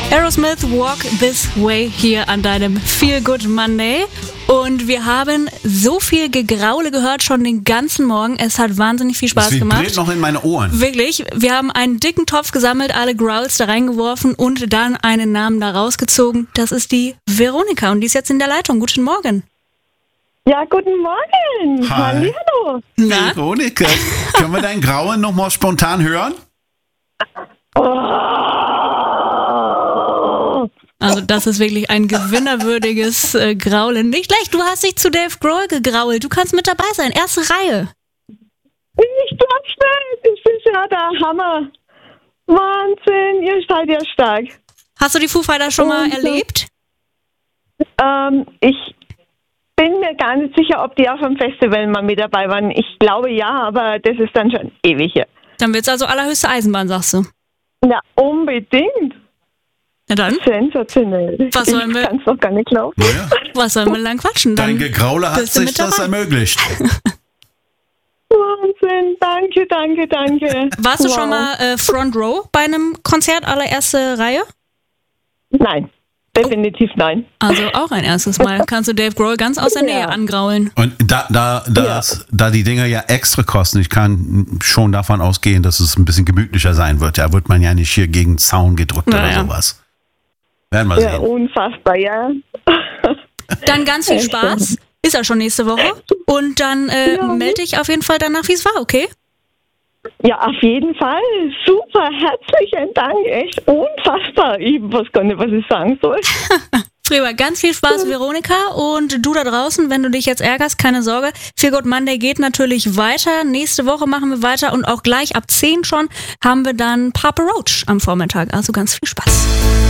Aerosmith, Walk This Way hier an deinem Feel Good Monday. Und wir haben so viel Gegraule gehört schon den ganzen Morgen. Es hat wahnsinnig viel Spaß gemacht. Es vibriert noch in meine Ohren. Wirklich. Wir haben einen dicken Topf gesammelt, alle Growls da reingeworfen und dann einen Namen da rausgezogen. Das ist die Veronika und die ist jetzt in der Leitung. Guten Morgen. Ja, guten Morgen. Hi. Hallo. Na? Veronika, können wir deinen Grauen noch mal spontan hören? Also das ist wirklich ein gewinnerwürdiges Graulen. Nicht schlecht, du hast dich zu Dave Grohl gegrault. Du kannst mit dabei sein. Erste Reihe. Ich glaub's nicht. Das ist ja der Hammer. Wahnsinn, ihr seid ja stark. Hast du die Foo Fighters schon mal erlebt? Ich bin mir gar nicht sicher, ob die auf dem Festival mal mit dabei waren. Ich glaube ja, aber das ist dann schon ewig hier. Dann wird's also allerhöchste Eisenbahn, sagst du. Ja, unbedingt. Na dann, Sensationell. Was sollen wir- Ich kann's noch gar nicht glauben. Ja. was sollen wir lang quatschen? Dein Dann Gegraule hat bist du sich mit das dabei. ermöglicht. Wahnsinn, danke. Warst du Wow. schon mal Front Row bei einem Konzert, allererste Reihe? Nein, definitiv nein. Also auch ein erstes Mal. Kannst du Dave Grohl ganz aus der Ja. Nähe angraulen. Und da die Dinger ja extra kosten, ich kann schon davon ausgehen, dass es ein bisschen gemütlicher sein wird. Da wird man ja nicht hier gegen den Zaun gedrückt oder Naja. sowas. Werden wir Ja, sehen. unfassbar, ja. Dann ganz viel Echt, Spaß. Ist ja schon nächste Woche. Und dann melde dich auf jeden Fall danach, wie es war, okay? Ja, auf jeden Fall. Super, herzlichen Dank. Echt unfassbar. Ich weiß gar nicht, was ich sagen soll. Prima, ganz viel Spaß, Veronika. Und du da draußen, wenn du dich jetzt ärgerst, keine Sorge. Feel Good Monday geht natürlich weiter. Nächste Woche machen wir weiter und auch gleich ab 10 schon haben wir dann Papa Roach am Vormittag. Also ganz viel Spaß.